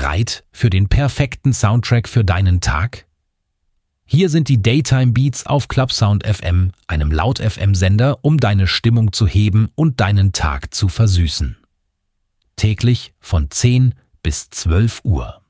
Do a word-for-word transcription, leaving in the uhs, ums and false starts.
Bereit für den perfekten Soundtrack für deinen Tag? Hier sind die Daytime Beats auf Clubsound F M, einem Laut-F M-Sender, um deine Stimmung zu heben und deinen Tag zu versüßen. Täglich von zehn bis zwölf Uhr.